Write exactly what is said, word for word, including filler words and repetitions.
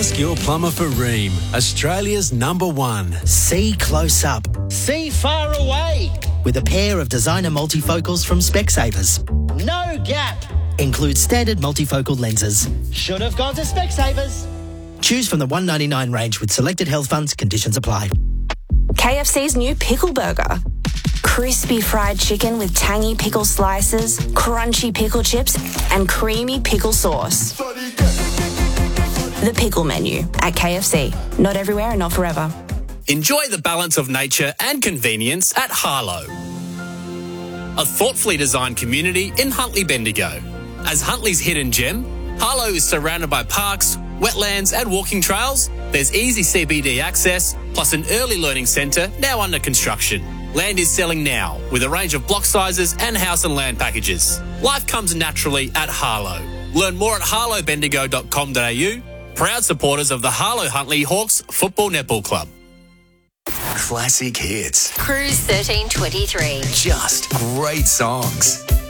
Ask your plumber for Rheem, Australia's number one. See close up. See far away. With a pair of designer multifocals from Specsavers. No gap. Includes standard multifocal lenses. Should have gone to Specsavers. Choose from the one ninety-nine range with selected health funds. Conditions apply. K F C's new Pickle Burger. Crispy fried chicken with tangy pickle slices, crunchy pickle chips, and creamy pickle sauce. The Pickle Menu at K F C. Not everywhere and not forever. Enjoy the balance of nature and convenience at Harlow, a thoughtfully designed community in Huntly Bendigo. As Huntly's hidden gem, Harlow is surrounded by parks, wetlands and walking trails. There's easy C B D access, plus an early learning centre now under construction. Land is selling now, with a range of block sizes and house and land packages. Life comes naturally at Harlow. Learn more at harlow bendigo dot com dot a u. Proud supporters of the Harlow Huntly Hawks Football Netball Club. Classic hits. Cruise thirteen twenty-three. Just great songs.